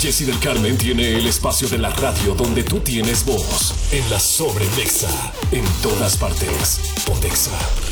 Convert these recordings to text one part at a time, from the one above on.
Jessy del Carmen tiene el espacio de la radio donde tú tienes voz. En la Sobremexa. En todas partes. Pontexa.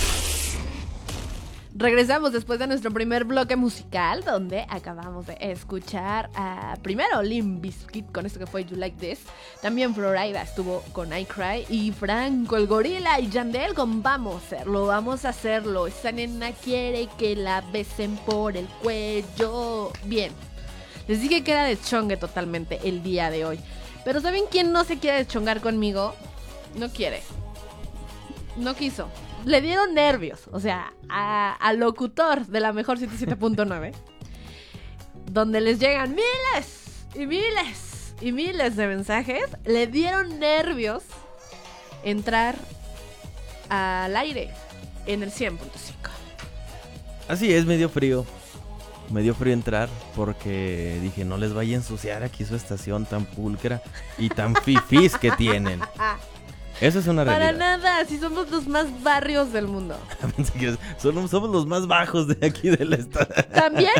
Regresamos después de nuestro primer bloque musical, donde acabamos de escuchar a primero Limp Bizkit con esto que fue You Like This. También Florida estuvo con I Cry. Y Franco, el gorila, y Yandel con Vamos a hacerlo. Esa nena quiere que la besen por el cuello. Bien, les dije que era de chongue totalmente el día de hoy. Pero ¿saben quién no se quiere deschongar conmigo? No quiere. No quiso. Le dieron nervios, o sea, al locutor de la mejor 107.9, donde les llegan miles y miles y miles de mensajes, le dieron nervios entrar al aire en el 100.5. Así es, me dio frío entrar porque dije, no les vaya a ensuciar aquí su estación tan pulcra y tan fifís que tienen. Eso es una realidad. Para nada, si somos los más barrios del mundo. Somos los más bajos de aquí del estado. ¿También?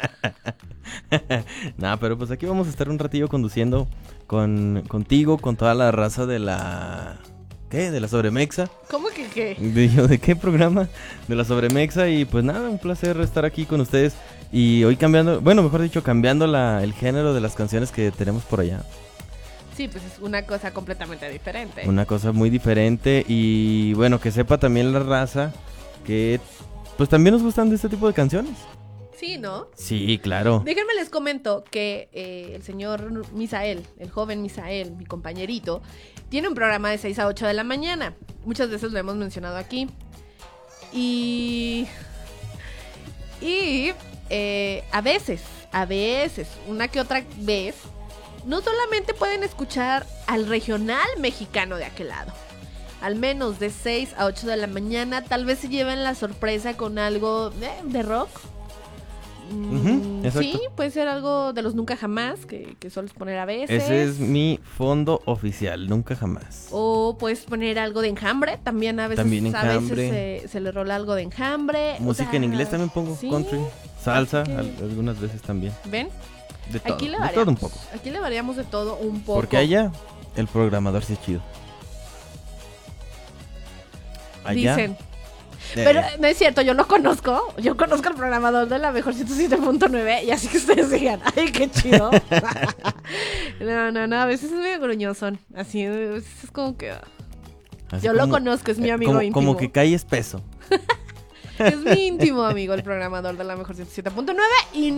Nah, pero pues aquí vamos a estar un ratillo conduciendo contigo, con toda la raza de la... ¿Qué? ¿De la Sobremexa? ¿Cómo que qué? ¿De qué programa? De la Sobremexa. Y pues nada, un placer estar aquí con ustedes. Y hoy cambiando el género de las canciones que tenemos por allá. Sí, pues es una cosa completamente diferente. Una cosa muy diferente. Y bueno, que sepa también la raza que pues también nos gustan de este tipo de canciones. Sí, ¿no? Sí, claro. Déjenme les comento que el señor Misael, el joven Misael, mi compañerito, tiene un programa de 6 a 8 de la mañana. Muchas veces lo hemos mencionado aquí. Y a veces, una que otra vez, no solamente pueden escuchar al regional mexicano de aquel lado. Al menos de 6 a 8 de la mañana, tal vez se lleven la sorpresa con algo de rock. Sí, puede ser algo de los Nunca Jamás, que sueles poner a veces. Ese es mi fondo oficial, Nunca Jamás. O puedes poner algo de Enjambre, también a veces, se le rola algo de Enjambre. Música en inglés también pongo, ¿sí? Country, salsa, algunas veces también. ¿Ven? De todo, de todo un poco. Aquí le variamos de todo un poco. Porque allá el programador sí es chido. Allá, dicen. Pero no es cierto, yo lo conozco. Yo conozco al programador de la mejor 107.9 y así que ustedes digan, ay, qué chido. No, a veces es medio gruñosón. Así, a veces es como que... así yo lo conozco, es mi amigo íntimo. Como que cae espeso. Es mi íntimo amigo, el programador de la mejor 107.9 y